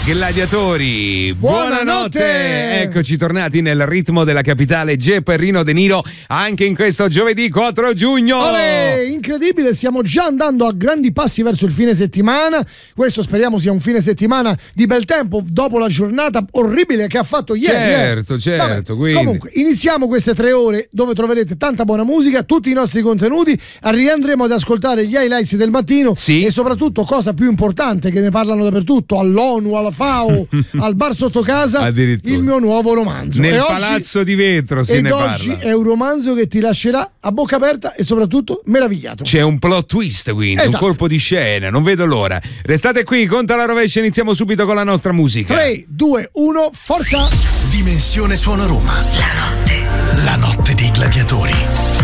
gladiatori, buonanotte. Eccoci tornati nel ritmo della capitale Gepperino De Niro anche in questo giovedì 4 giugno. Incredibile, stiamo già andando a grandi passi verso il fine settimana. Questo speriamo sia un fine settimana di bel tempo dopo la giornata orribile che ha fatto ieri. Certo. Quindi. Comunque iniziamo queste 3 ore dove troverete tanta buona musica, tutti i nostri contenuti, riandremo ad ascoltare gli highlights del mattino e soprattutto, cosa più importante che ne parlano dappertutto, all'ONU, alla FAO, al bar sotto casa, il mio nuovo romanzo. Nel palazzo di vetro se ne parla. Oggi è un romanzo che ti lascerà a bocca aperta e soprattutto meravigliato. C'è un plot twist, quindi un colpo di scena, non vedo l'ora. Restate qui, conta la rovescia, iniziamo subito con la nostra musica. 3, 2, 1, forza! Dimensione Suono Roma. La notte dei gladiatori.